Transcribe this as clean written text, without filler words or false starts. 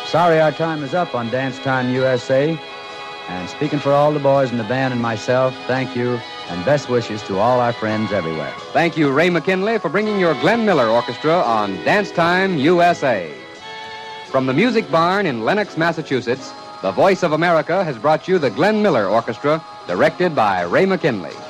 Sorry our time is up on Dance Time USA. And speaking for all the boys in the band and myself, thank you and best wishes to all our friends everywhere. Thank you, Ray McKinley, for bringing your Glenn Miller Orchestra on Dance Time USA. From the Music Barn in Lenox, Massachusetts, the Voice of America has brought you the Glenn Miller Orchestra, directed by Ray McKinley.